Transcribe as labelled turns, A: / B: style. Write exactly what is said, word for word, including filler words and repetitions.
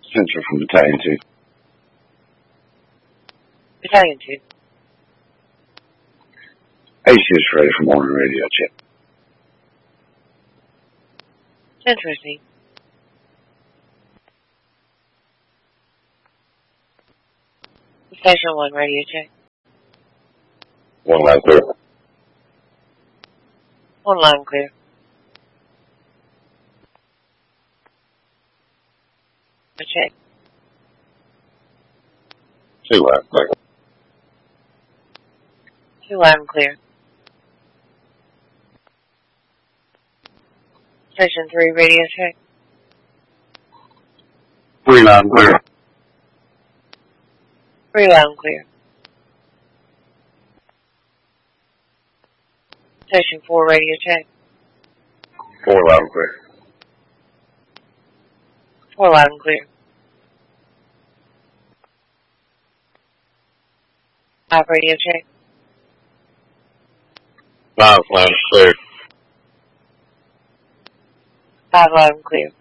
A: Central from Battalion two.
B: Battalion two.
A: A C is ready for morning radio check.
B: Central received. Station one radio check.
A: One line clear.
B: One line clear. Check.
A: Two line clear.
B: Two line clear. Station three radio check.
A: Three line clear.
B: Three line clear. Station four radio check.
A: Four line clear.
B: Four line clear. Five radio check.
A: Five line clear.
B: Five line clear.